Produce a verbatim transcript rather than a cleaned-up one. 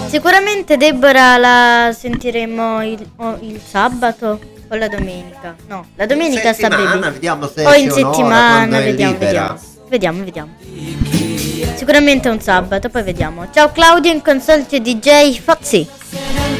Sicuramente Deborah la sentiremo il, o il sabato o la domenica. No, la domenica sta bene. Vediamo se o in settimana, vediamo, vediamo. Vediamo, vediamo. Sicuramente un sabato, poi vediamo. Ciao Claudio in console D J Foxy.